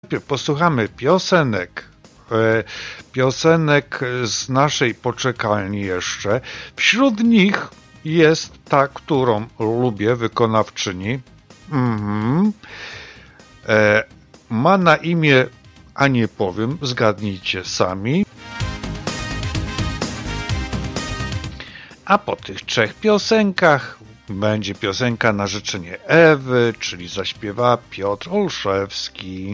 posłuchamy piosenek. Piosenek z naszej poczekalni jeszcze. Wśród nich jest ta, którą lubię, wykonawczyni. Ma na imię, a nie powiem, zgadnijcie sami. A po tych trzech piosenkach będzie piosenka na życzenie Ewy, czyli zaśpiewa Piotr Olszewski.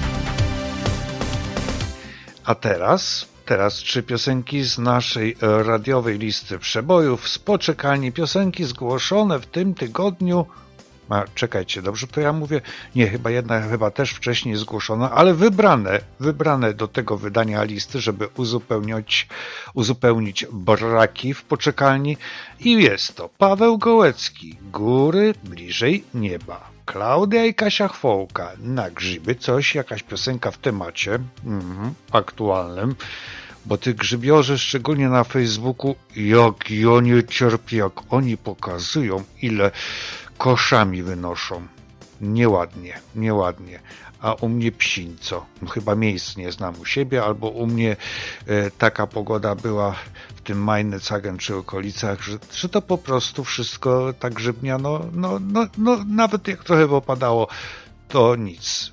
A teraz trzy piosenki z naszej radiowej listy przebojów z poczekalni. Piosenki zgłoszone w tym tygodniu. Czekajcie, dobrze to ja mówię? Nie, chyba też wcześniej zgłoszona, ale wybrane do tego wydania listy, żeby uzupełnić braki w poczekalni. I jest to Paweł Gołecki, Góry bliżej nieba. Klaudia i Kasia Chwołka, Na grzyby coś, jakaś piosenka w temacie aktualnym, bo tych grzybiorzy, szczególnie na Facebooku, jak ja nie cierpię, jak oni pokazują, ile koszami wynoszą. Nieładnie. A u mnie psińco. Chyba miejsc nie znam u siebie, albo u mnie taka pogoda była w tym Majnecagen czy okolicach, że to po prostu wszystko tak grzybnia, nawet jak trochę popadało, to nic.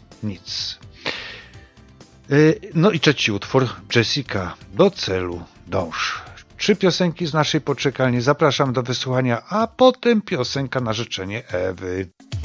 No i trzeci utwór, Jessica, Do celu dąż. 3 piosenki z naszej poczekalni. Zapraszam do wysłuchania, a potem piosenka na życzenie Ewy.